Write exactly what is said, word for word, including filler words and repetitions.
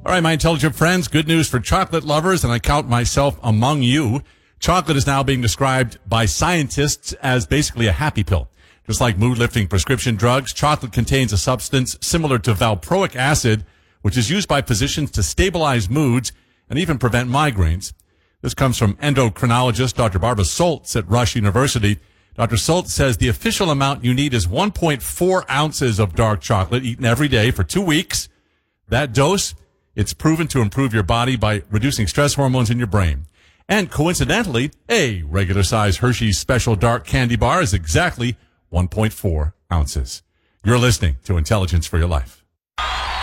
All right, my intelligent friends, good news for chocolate lovers, and I count myself among you. Chocolate is now being described by scientists as basically a happy pill. Just like mood-lifting prescription drugs, chocolate contains a substance similar to valproic acid, which is used by physicians to stabilize moods and even prevent migraines. This comes from endocrinologist Doctor Barbara Soltz at Rush University. Doctor Soltz says the official amount you need is one point four ounces of dark chocolate eaten every day for two weeks. That dose, it's proven to improve your body by reducing stress hormones in your brain. And coincidentally, a regular-sized Hershey's Special Dark Candy Bar is exactly one point four ounces. You're listening to Intelligence for Your Life.